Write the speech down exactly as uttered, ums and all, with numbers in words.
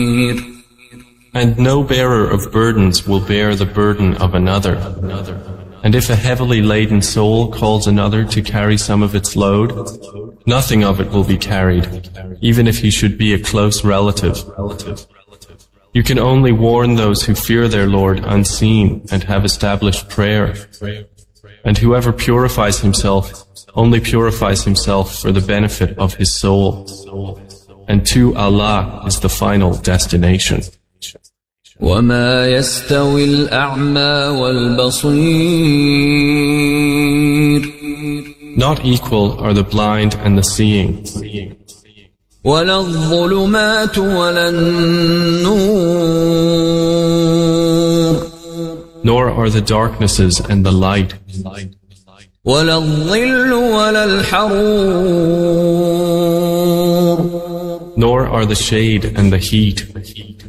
And no bearer of burdens will bear the burden of another. And if a heavily laden soul calls another to carry some of its load, nothing of it will be carried, even if he should be a close relative. You can only warn those who fear their Lord unseen and have established prayer. And whoever purifies himself only purifies himself for the benefit of his soul. And to Allah is the final destination. وما يستوي الأعمى والبصير Not equal are the blind and the seeing. ولا الظلمات ولا النور Nor are the darknesses and the light. ولا الظل ولا الحرور Nor are the shade and the heat.